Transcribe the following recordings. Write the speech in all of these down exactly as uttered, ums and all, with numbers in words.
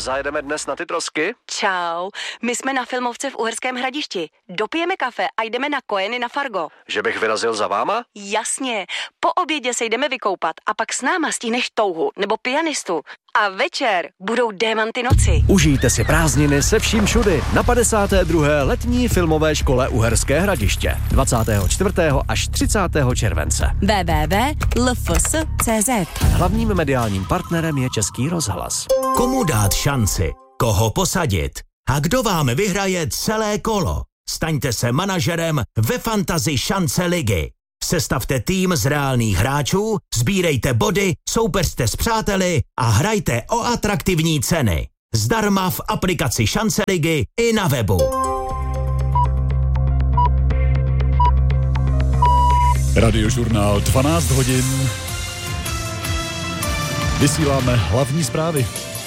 Zajedeme dnes na ty trosky? Čau, my jsme na filmovce v Uherském Hradišti. Dopijeme kafe a jdeme na Kojeny na Fargo. Že bych vyrazil za váma? Jasně, po obědě se jdeme vykoupat a pak s náma stihneš touhu nebo pianistu. A večer budou Démanty noci. Užijte si prázdniny se vším všudy na padesáté druhé letní filmové škole Uherské Hradiště. dvacátého čtvrtého až třicátého července. w w w tečka l f s tečka c z. Hlavním mediálním partnerem je Český rozhlas. Komu dát šanci? Koho posadit? A kdo vám vyhraje celé kolo? Staňte se manažerem ve Fantasy šance ligy. Sestavte tým z reálných hráčů, sbírejte body, soupeřte s přáteli a hrajte o atraktivní ceny. Zdarma v aplikaci Šance ligy i na webu. Radiožurnál dvanáct hodin. Vysíláme hlavní zprávy.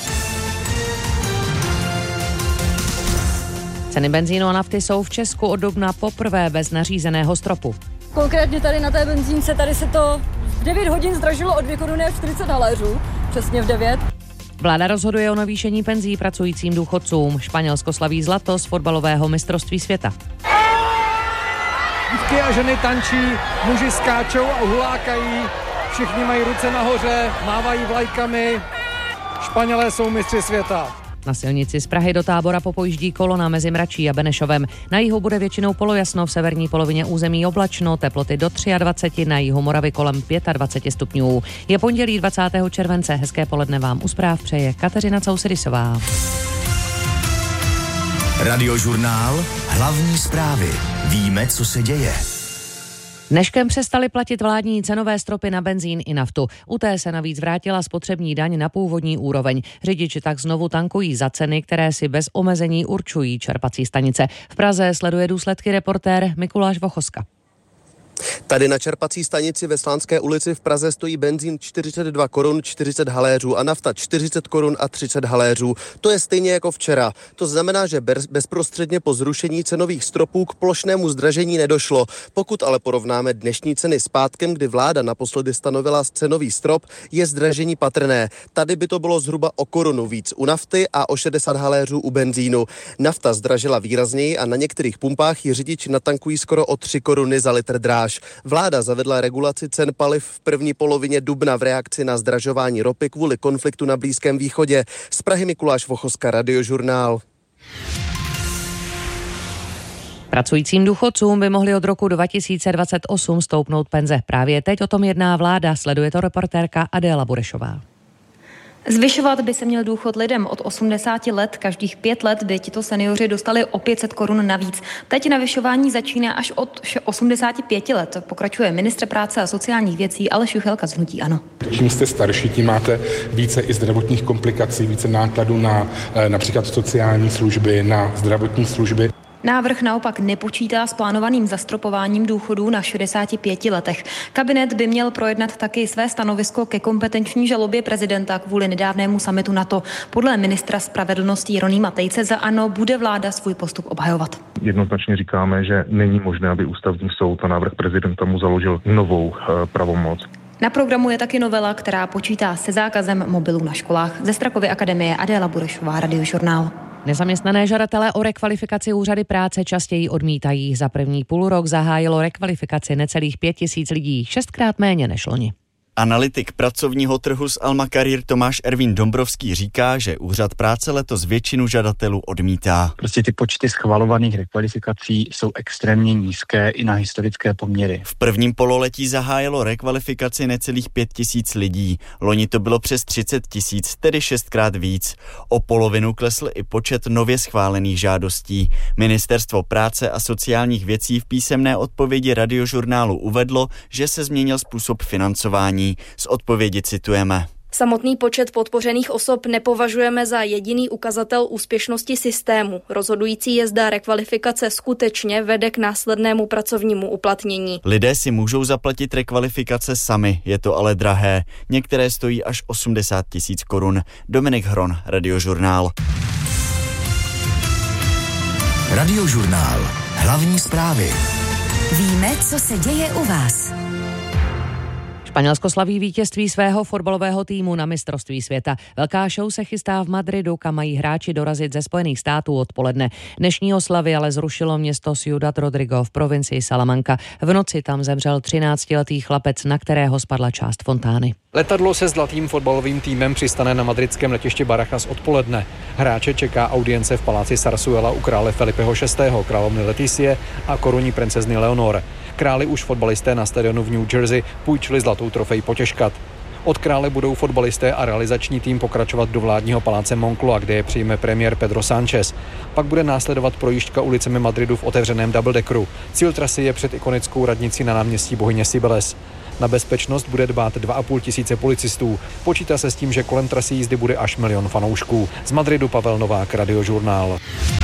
Ceny benzínu a nafty jsou v Česku od dubna poprvé bez nařízeného stropu. Konkrétně tady na té benzínce, tady se to v devět hodin zdražilo o dvě koruny a čtyřicet haléřů, přesně v devět. Vláda rozhoduje o navýšení penzí pracujícím důchodcům. Španělsko slaví zlato z fotbalového mistrovství světa. Dívky a ženy tančí, muži skáčou a hulákají, všichni mají ruce nahoře, mávají vlajkami. Španělé jsou mistři světa. Na silnici z Prahy do Tábora popojíždí kolona mezi Mračí a Benešovem. Na jihu bude většinou polojasno, v severní polovině území oblačno, teploty do dvacet tři, na jihu Moravy kolem dvacet pět stupňů. Je pondělí dvacátého července, hezké poledne vám u zpráv přeje Kateřina Cousedisová. Radiožurnál, hlavní zprávy. Víme, co se děje. Dneškem přestaly platit vládní cenové stropy na benzín i naftu. U té se navíc vrátila spotřební daň na původní úroveň. Řidiči tak znovu tankují za ceny, které si bez omezení určují čerpací stanice. V Praze sleduje důsledky reportér Mikuláš Vochoska. Tady na čerpací stanici ve Slánské ulici v Praze stojí benzín čtyřicet dva korun čtyřicet haléřů a nafta čtyřicet korun a třicet haléřů. To je stejně jako včera. To znamená, že bezprostředně po zrušení cenových stropů k plošnému zdražení nedošlo. Pokud ale porovnáme dnešní ceny s pátkem, kdy vláda naposledy stanovila cenový strop, je zdražení patrné. Tady by to bylo zhruba o korunu víc u nafty a o šedesát haléřů u benzínu. Nafta zdražila výrazněji a na některých pumpách ji řidiči natankují skoro o tři koruny za litr dráž. Vláda zavedla regulaci cen paliv v první polovině dubna v reakci na zdražování ropy kvůli konfliktu na Blízkém východě. Z Prahy Mikuláš Vochoska, Radiožurnál. Pracujícím důchodcům by mohly od roku dva tisíce dvacet osm stoupnout penze. Právě teď o tom jedná vláda, sleduje to reportérka Adéla Burešová. Zvyšovat by se měl důchod lidem od osmdesáti let. Každých pět let by tito seniori dostali o pět set korun navíc. Teď navyšování začíná až od osmdesáti pěti let. Pokračuje ministr práce a sociálních věcí Aleš Juchelka z hnutí ANO. Čím jste starší, tím máte více i zdravotních komplikací, více nákladů na například sociální služby, na zdravotní služby. Návrh naopak nepočítá s plánovaným zastropováním důchodů na šedesáti pěti letech. Kabinet by měl projednat taky své stanovisko ke kompetenční žalobě prezidenta kvůli nedávnému summitu NATO. Podle ministra spravedlnosti Jeronýma Tejce za ANO bude vláda svůj postup obhajovat. Jednoznačně říkáme, že není možné, aby ústavní soud na návrh prezidenta mu založil novou e, pravomoc. Na programu je taky novela, která počítá se zákazem mobilů na školách. Ze Strakovy akademie Adéla Burešová, Radiožurnál. Nezaměstnané žadatelé o rekvalifikaci úřady práce častěji odmítají. Za první půlrok zahájilo rekvalifikaci necelých pět tisíc lidí, šestkrát méně než loni. Analytik pracovního trhu z Alma Career Tomáš Ervín Dombrovský říká, že úřad práce letos většinu žadatelů odmítá. Prostě ty počty schvalovaných rekvalifikací jsou extrémně nízké i na historické poměry. V prvním pololetí zahájilo rekvalifikaci necelých pět tisíc lidí. Loni to bylo přes třicet tisíc, tedy šestkrát víc. O polovinu klesl i počet nově schválených žádostí. Ministerstvo práce a sociálních věcí v písemné odpovědi Radiožurnálu uvedlo, že se změnil způsob financování. Z odpovědi citujeme. Samotný počet podpořených osob nepovažujeme za jediný ukazatel úspěšnosti systému. Rozhodující je, zda rekvalifikace skutečně vede k následnému pracovnímu uplatnění. Lidé si můžou zaplatit rekvalifikace sami, je to ale drahé. Některé stojí až osmdesát tisíc korun. Dominik Hron, Radiožurnál. Radiožurnál. Hlavní zprávy. Víme, co se děje u vás. Španělsko slaví vítězství svého fotbalového týmu na mistrovství světa. Velká show se chystá v Madridu, kam mají hráči dorazit ze Spojených států odpoledne. Dnešní oslavy ale zrušilo město Ciudad Rodrigo v provincii Salamanca. V noci tam zemřel třináctiletý chlapec, na kterého spadla část fontány. Letadlo se zlatým fotbalovým týmem přistane na madridském letišti Barajas odpoledne. Hráče čeká audience v paláci Zarzuela u krále Felipeho šestého, královny Leticie a korunní princezny Leonor. Králi už fotbalisté na stadionu v New Jersey půjčili zlatou trofej potěškat. Od krále budou fotbalisté a realizační tým pokračovat do vládního paláce Moncloa, kde je přijme premiér Pedro Sánchez. Pak bude následovat projížďka ulicemi Madridu v otevřeném double-deckeru. Cíl trasy je před ikonickou radnicí na náměstí bohyně Cibeles. Na bezpečnost bude dbát dva a půl tisíce policistů. Počítá se s tím, že kolem trasy jízdy bude až milion fanoušků. Z Madridu Pavel Novák, Radiožurnál.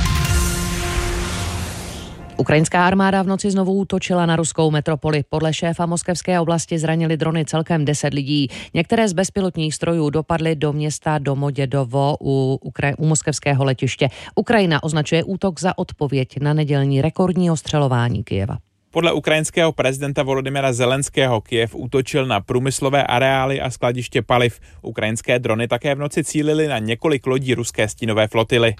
Ukrajinská armáda v noci znovu útočila na ruskou metropoli. Podle šéfa moskevské oblasti zranili drony celkem deset lidí. Některé z bezpilotních strojů dopadly do města Domodědovo u, Ukra- u moskevského letiště. Ukrajina označuje útok za odpověď na nedělní rekordní ostřelování Kyjeva. Podle ukrajinského prezidenta Volodymyra Zelenského Kyjev útočil na průmyslové areály a skladiště paliv. Ukrajinské drony také v noci cílily na několik lodí ruské stínové flotily.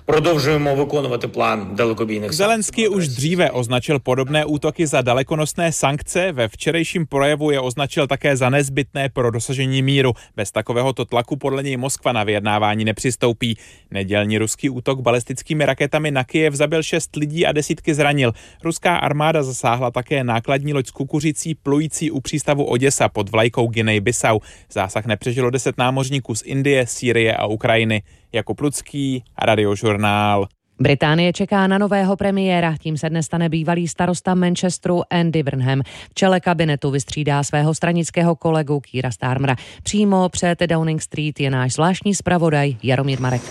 Zelenský už dříve označil podobné útoky za dalekonosné sankce. Ve včerejším projevu je označil také za nezbytné pro dosažení míru. Bez takovéhoto tlaku podle něj Moskva na vyjednávání nepřistoupí. Nedělní ruský útok balistickými raketami na Kyjev zabil šest lidí a desítky zranil. Ruská armáda zasáhla také nákladní loď s kukuřicí plující u přístavu Oděsa pod vlajkou Guinea-Bissau. Zásah nepřežilo deset námořníků z Indie, Sýrie a Ukrajiny. Jakub Lucký, Radiožurnál. Británie čeká na nového premiéra, tím se dnes stane bývalý starosta Manchesteru Andy Burnham. V čele kabinetu vystřídá svého stranického kolegu Keira Starmera. Přímo před Downing Street je náš zvláštní zpravodaj Jaromír Marek.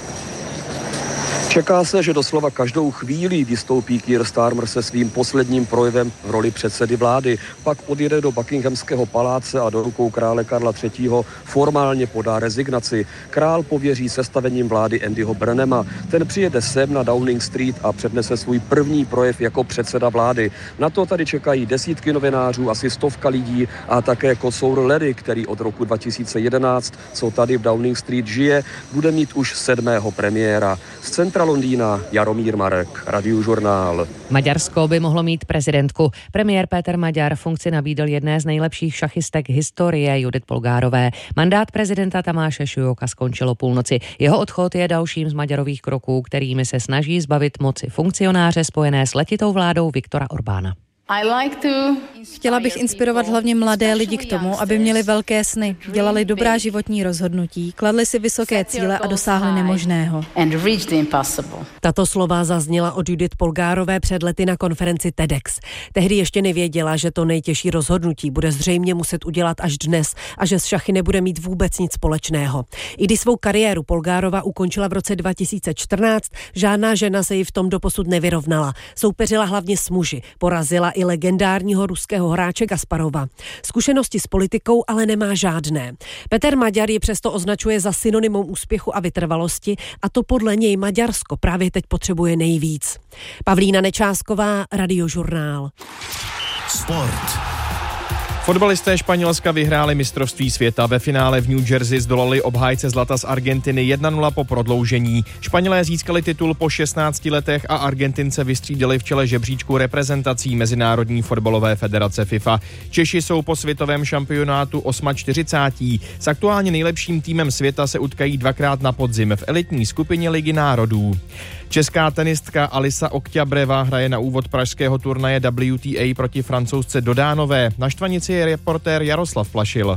Čeká se, že doslova každou chvíli vystoupí Keir Starmer se svým posledním projevem v roli předsedy vlády. Pak odjede do Buckinghamského paláce a do rukou krále Karla třetího formálně podá rezignaci. Král pověří sestavením vlády Andyho Burnhama. Ten přijede sem na Downing Street a přednese svůj první projev jako předseda vlády. Na to tady čekají desítky novinářů, asi stovka lidí a také kocour Larry, který od roku dva tisíce jedenáct, co tady v Downing Street žije, bude mít už sedmého premiéra. Z centra Londýna Jaromír Marek, Radiožurnál. Maďarsko by mohlo mít prezidentku. Premiér Péter Maďar funkci nabídl jedné z nejlepších šachistek historie Judith Polgárové. Mandát prezidenta Tamáše Šujoka skončil o půlnoci. Jeho odchod je dalším z Maďarových kroků, kterými se snaží zbavit moci funkcionáře spojené s letitou vládou Viktora Orbána. Chtěla bych inspirovat hlavně mladé lidi k tomu, aby měli velké sny, dělali dobrá životní rozhodnutí, kladli si vysoké cíle a dosáhli nemožného. Tato slova zazněla od Judith Polgárové před lety na konferenci TEDx. Tehdy ještě nevěděla, že to nejtěžší rozhodnutí bude zřejmě muset udělat až dnes a že s šachy nebude mít vůbec nic společného. I když svou kariéru Polgárova ukončila v roce dva tisíce čtrnáct, žádná žena se jí v tom doposud nevyrovnala. Soupeřila hlavně s muži, porazila i legendárního ruského hráče Kasparova. Zkušenosti s politikou ale nemá žádné. Peter Maďar ji přesto označuje za synonymum úspěchu a vytrvalosti a to podle něj Maďarsko právě teď potřebuje nejvíc. Pavlína Nečásková, Radiožurnál. Sport. Fotbalisté Španělska vyhráli mistrovství světa. Ve finále v New Jersey zdolali obhájce zlata z Argentiny jedna nula po prodloužení. Španělé získali titul po šestnácti letech a Argentince vystřídali v čele žebříčku reprezentací Mezinárodní fotbalové federace FIFA. Češi jsou po světovém šampionátu čtyřicátí osmí. S aktuálně nejlepším týmem světa se utkají dvakrát na podzim v elitní skupině Ligy národů. Česká tenistka Alisa Oktjabreva hraje na úvod pražského turnaje W T A proti Francouzce Dodánové. Na štvanici je reportér Jaroslav Plašil.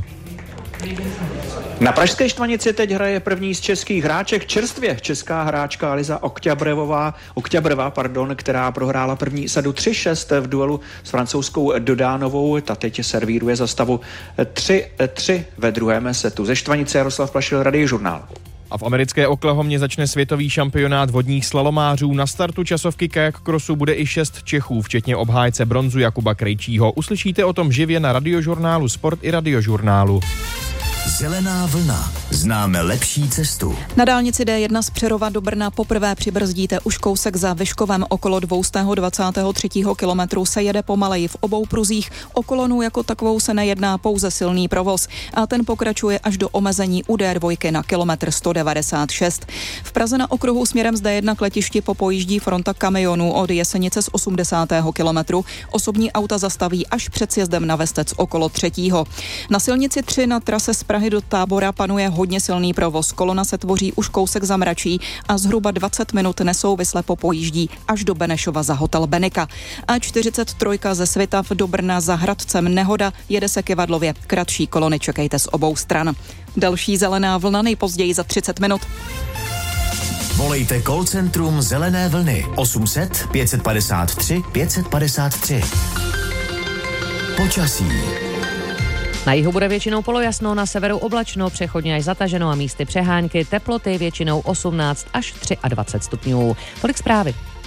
Na pražské štvanici teď hraje první z českých hráček čerstvě. Česká hráčka Alisa Oktjabrevová, Oktjabreva, pardon, která prohrála první sadu tři šest v duelu s francouzskou Dodánovou. Ta teď servíruje za stavu tři tři ve druhém setu. Ze štvanice Jaroslav Plašil, Radiožurnál. A v americké Oklahomě začne světový šampionát vodních slalomářů. Na startu časovky kajak crossu bude i šest Čechů, včetně obhájce bronzu Jakuba Krejčího. Uslyšíte o tom živě na Radiožurnálu Sport i Radiožurnálu. Zelená vlna. Známe lepší cestu. Na dálnici D jedna z Přerova do Brna poprvé přibrzdíte už kousek za Vyškovem. Okolo dvě stě dvacet tři kilometru se jede pomaleji v obou pruzích. O kolonu jako takovou se nejedná, pouze silný provoz. A ten pokračuje až do omezení u D dva na kilometr sto devadesát šest. V Praze na okruhu směrem z D jedna k letišti popojíždí fronta kamionů od Jesenice z osmdesátého kilometru. Osobní auta zastaví až před sjezdem na Vestec okolo třetího. Na silnici tři na trase z Prahy do Tábora panuje hodně silný provoz. Kolona se tvoří už kousek za Mračí a zhruba dvacet minut nesouvisle popojíždí až do Benešova za hotel Benika. A čtyřicet tři ze Svitav do Brna za Hradcem nehoda, jede se Kivadlově. Kratší kolony čekejte z obou stran. Další zelená vlna nejpozději za třicet minut. Volejte call centrum Zelené vlny osm set pět padesát tři pět padesát tři. Počasí. Na jihu bude většinou polojasno, na severu oblačno, přechodně až zataženo a místy přehánky, teploty většinou osmnáct až dvacet tři stupňů. Tolik zprávy.